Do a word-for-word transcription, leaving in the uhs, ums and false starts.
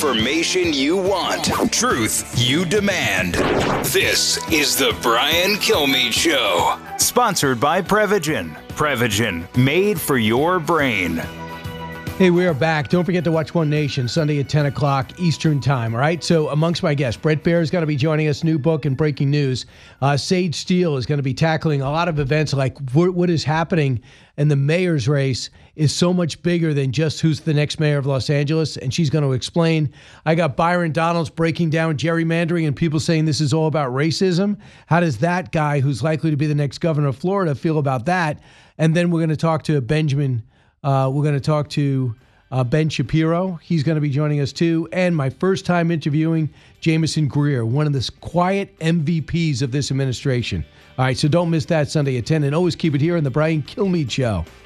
information you want, truth you demand. This is the Brian Kilmeade Show. Sponsored by Prevagen. Prevagen, made for your brain. Hey, we are back. Don't forget to watch One Nation Sunday at ten o'clock Eastern Time, all right? So amongst my guests, Bret Baier is going to be joining us, new book and breaking news. Uh, Sage Steele is going to be tackling a lot of events like what, what is happening in the mayor's race is so much bigger than just who's the next mayor of Los Angeles, and she's going to explain. I got Byron Donalds breaking down gerrymandering and people saying this is all about racism. How does that guy who's likely to be the next governor of Florida feel about that? And then we're going to talk to Benjamin Uh, we're going to talk to uh, Ben Shapiro. He's going to be joining us too. And my first time interviewing Jameson Greer, one of the quiet M V Ps of this administration. All right, so don't miss that Sunday at ten. And always keep it here on the Brian Kilmeade Show.